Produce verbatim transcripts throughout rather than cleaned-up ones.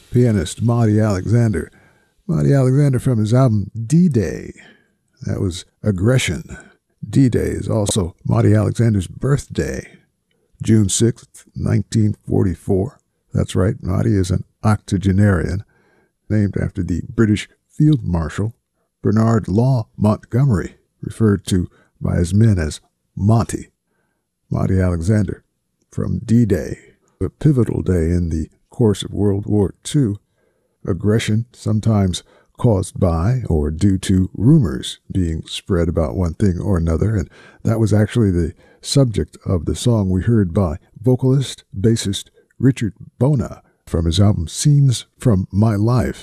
pianist Monty Alexander. Monty Alexander from his album D-Day. That was Aggression. D-Day is also Monty Alexander's birthday, June sixth, nineteen forty-four. That's right, Monty is an octogenarian, named after the British Field Marshal Bernard Law Montgomery, referred to by his men as Monty. Monty Alexander from D-Day, a pivotal day in the course of World War Two. Aggression, sometimes caused by or due to rumors being spread about one thing or another, and that was actually the subject of the song we heard by vocalist, bassist Richard Bona from his album Scenes from My Life.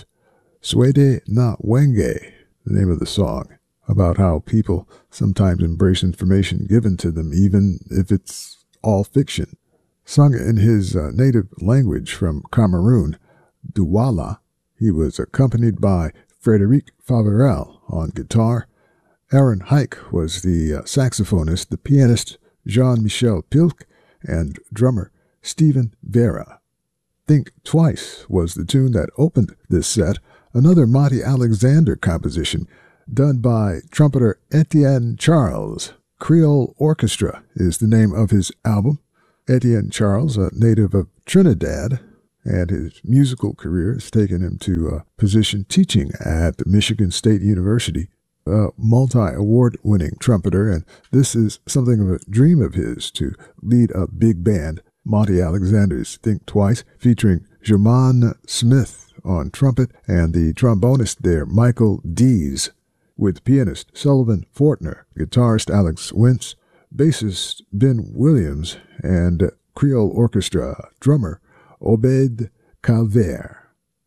Suede na Wenge, the name of the song, about how people sometimes embrace information given to them, even if it's all fiction. Sung in his uh, native language from Cameroon, Douala, he was accompanied by Frédéric Favorel on guitar. Aaron Hike was the uh, saxophonist, the pianist Jean-Michel Pilk, and drummer Stephen Vera. Think Twice was the tune that opened this set, another Monty Alexander composition done by trumpeter Etienne Charles. Creole Orchestra is the name of his album. Etienne Charles, a native of Trinidad, and his musical career has taken him to a position teaching at Michigan State University. A multi-award-winning trumpeter, and this is something of a dream of his to lead a big band. Monty Alexander's Think Twice, featuring Jermaine Smith on trumpet and the trombonist there, Michael Dees, with pianist Sullivan Fortner, guitarist Alex Wentz, bassist Ben Williams, and Creole Orchestra drummer Obed Calvert.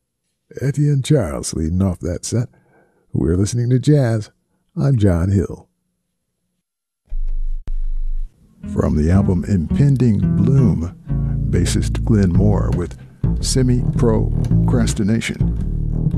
Etienne Charles leading off that set. We're listening to jazz. I'm John Hill. From the album Impending Bloom, bassist Glenn Moore with Semi-Procrastination.